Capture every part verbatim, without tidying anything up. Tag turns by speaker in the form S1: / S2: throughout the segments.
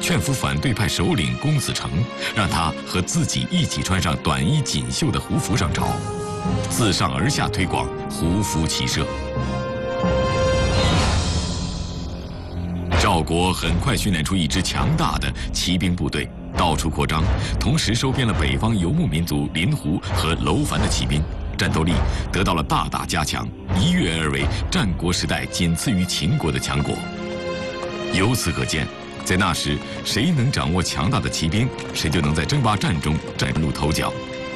S1: 劝服反对派首领龚子成，让他和自己一起穿上短衣锦绣的胡服上朝，自上而下推广胡服骑射。赵国很快训练出一支强大的骑兵部队，到处扩张，同时收编了北方游牧民族林胡和楼烦的骑兵，战斗力得到了大大加强，一跃而为战国时代仅次于秦国的强国。由此可见，在那时，谁能掌握强大的骑兵，谁就能在争霸战中崭露头角。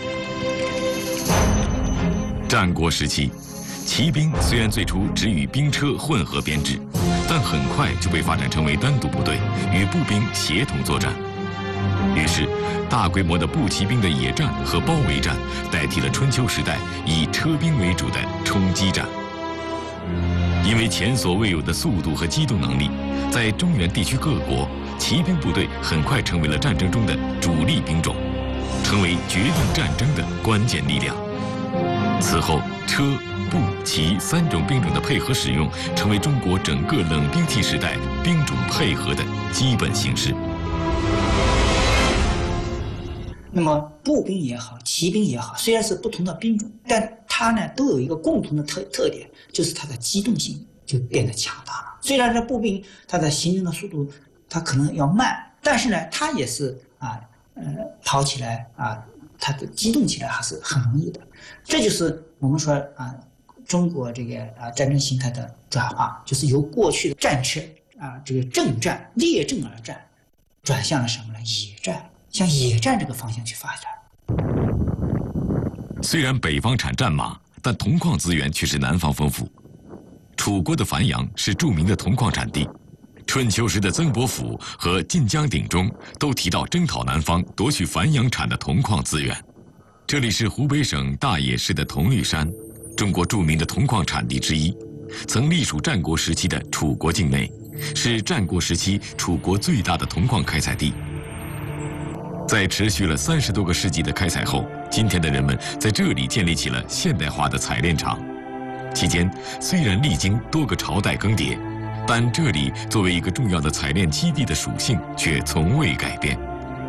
S1: 战国时期，骑兵虽然最初只与兵车混合编制，但很快就被发展成为单独部队，与步兵协同作战。于是，大规模的步骑兵的野战和包围战代替了春秋时代以车兵为主的冲击战。因为前所未有的速度和机动能力，在中原地区各国，骑兵部队很快成为了战争中的主力兵种，成为决定战争的关键力量。此后，车、步、骑三种兵种的配合使用，成为中国整个冷兵器时代兵种配合的基本形式。
S2: 那么步兵也好，骑兵也好，虽然是不同的兵种，但它呢都有一个共同的特特点，就是它的机动性就变得强大了。虽然这步兵它的行军的速度它可能要慢，但是呢，它也是啊呃跑起来啊，它的机动起来还是很容易的。这就是我们说啊，中国这个啊战争形态的转化，就是由过去的战车啊这个政战列阵而战，转向了什么呢？野战。向野战这个方向去发展。
S1: 虽然北方产战马，但铜矿资源却是南方丰富。楚国的繁阳是著名的铜矿产地，春秋时的曾伯府和晋江鼎中都提到征讨南方夺取繁阳产的铜矿资源。这里是湖北省大冶市的铜绿山，中国著名的铜矿产地之一，曾隶属战国时期的楚国境内，是战国时期楚国最大的铜矿开采地。在持续了三十多个世纪的开采后，今天的人们在这里建立起了现代化的采炼厂。期间虽然历经多个朝代更迭，但这里作为一个重要的采炼基地的属性却从未改变。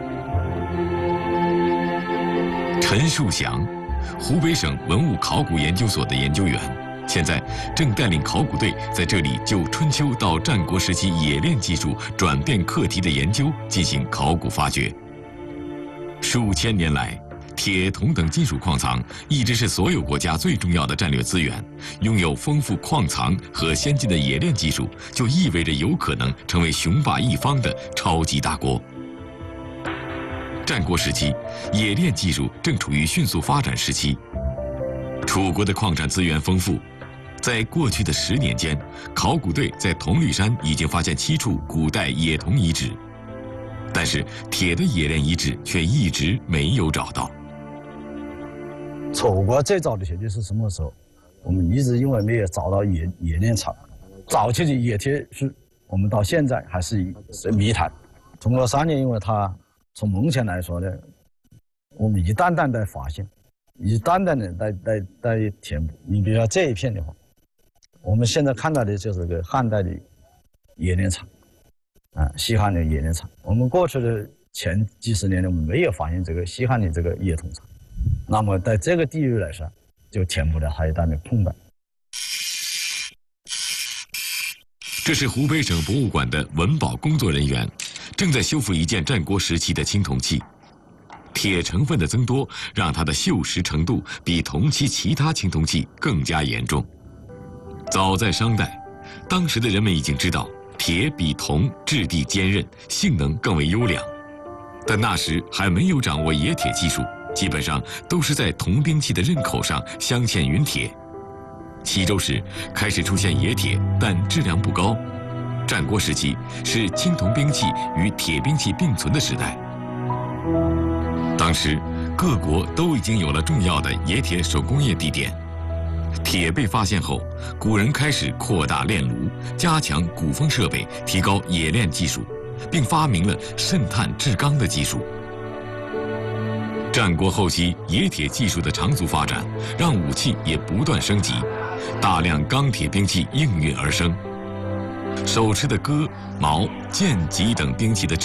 S1: 陈树祥，湖北省文物考古研究所的研究员，现在正带领考古队在这里就春秋到战国时期冶炼技术转变课题的研究进行考古发掘。数千年来，铁、铜等金属矿藏一直是所有国家最重要的战略资源。拥有丰富矿藏和先进的冶炼技术，就意味着有可能成为雄霸一方的超级大国。战国时期，冶炼技术正处于迅速发展时期。楚国的矿产资源丰富，在过去的十年间，考古队在铜绿山已经发现七处古代冶铜遗址。但是铁的冶炼遗址却一直没有找到。
S3: 楚国最早的铁器是什么时候？我们一直因为没有找到冶冶炼厂，早期的冶铁是我们到现在还是是谜团。通过三年，因为它从目前来说呢，我们一单单在发现，一单单的在在在填补。你比如说这一片的话，我们现在看到的就是个汉代的冶炼厂。啊，西汉的冶炼厂，我们过去的前几十年呢，我们没有发现这个西汉的这个冶铜厂，那么在这个地域来说，就填补了它一段的空白。
S1: 这是湖北省博物馆的文保工作人员，正在修复一件战国时期的青铜器。铁成分的增多，让它的锈蚀程度比同期其他青铜器更加严重。早在商代，当时的人们已经知道。铁比铜质地坚韧，性能更为优良，但那时还没有掌握冶铁技术，基本上都是在铜兵器的刃口上镶嵌陨铁。西周时开始出现冶铁，但质量不高。战国时期是青铜兵器与铁兵器并存的时代。当时各国都已经有了重要的冶铁手工业地点。铁被发现后，古人开始扩大炼炉，加强鼓风设备，提高冶炼技术，并发明了渗碳制钢的技术。战国后期，冶铁技术的长足发展，让武器也不断升级，大量钢铁兵器应运而生。手持的戈、矛、剑戟等兵器的